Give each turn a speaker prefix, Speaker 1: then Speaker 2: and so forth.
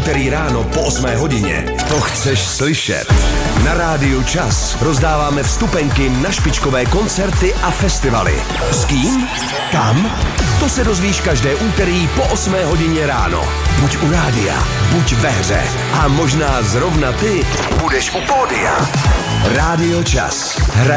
Speaker 1: úterý ráno po 8 hodině. To chceš slyšet. Na Rádiu Čas rozdáváme vstupenky na špičkové koncerty a festivaly. S kým? Kam? To se dozvíš každé úterý po 8 hodině ráno. Buď u rádia, buď ve hře. A možná zrovna ty budeš u pódia. Rádio Čas.